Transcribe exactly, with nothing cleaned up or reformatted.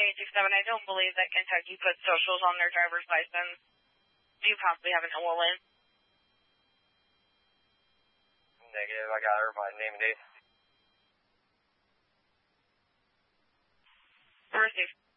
eight six seven, I don't believe that Kentucky puts socials on their driver's license. Do you possibly have an O L N? Negative, I got her by name and date. Received.